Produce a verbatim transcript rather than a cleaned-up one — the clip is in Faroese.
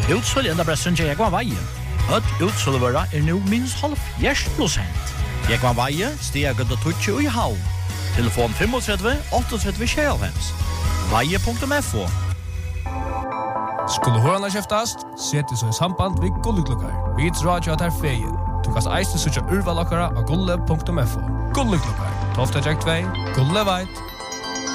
Utsøl enda bressen til Jekvann Veie. Øtt utsølvøra er nå minst halvfjerds prosent. Jekvann Veie stiger gødda tutsi i havn. Telefon tre fem åtte tre seks. Veie punktum f o. Skulle hørna kjeftast, seti så i samband vid Gulleklokkar. Vi drar jo at her feien. Du kan eiste sutja urvalokkara av gulle punktum f o. Gulleklokkar, tolv två, Gulle veit.